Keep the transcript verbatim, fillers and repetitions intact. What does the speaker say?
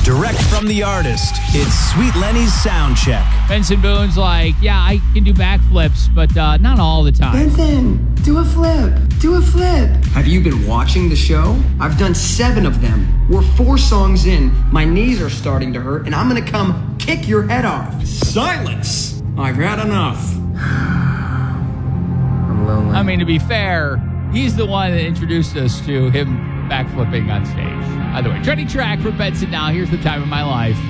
Direct from the artist, it's Sweet Lenny's sound check. Benson Boone's like, yeah, I can do backflips, but uh, not all the time. Benson, do a flip. Do a flip. Have you been watching the show? I've done seven of them. We're four songs in. My knees are starting to hurt, and I'm gonna come kick your head off. Silence! I've had enough. I'm lonely. I mean, to be fair, he's the one that introduced us to him backflipping on stage. By the way, trending track for Benson now. Here's The Time of My Life.